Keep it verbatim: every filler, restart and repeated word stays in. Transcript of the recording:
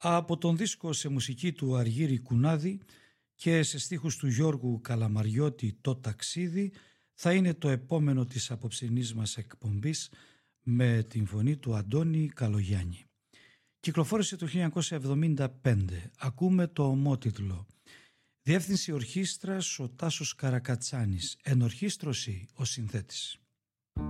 Από τον δίσκο σε μουσική του Αργύρη Κουνάδη και σε στίχους του Γιώργου Καλαμαριώτη «Το ταξίδι» θα είναι το επόμενο της απόψινής μας εκπομπής με την φωνή του Αντώνη Καλογιάννη. Κυκλοφόρησε το χίλια εννιακόσια εβδομήντα πέντε. Ακούμε το ομότιτλο. Διεύθυνση ορχήστρας ο Τάσος Καρακατσάνης. Ενορχήστρωση ο συνθέτης.